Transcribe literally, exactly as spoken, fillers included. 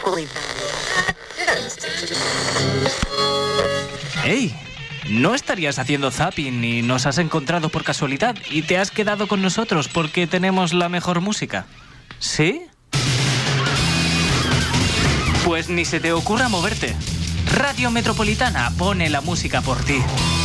¡Ey! ¿No estarías haciendo zapping y nos has encontrado por casualidad y te has quedado con nosotros porque tenemos la mejor música? ¿Sí? Pues ni se te ocurra moverte. Radio Metropolitana pone la música por ti.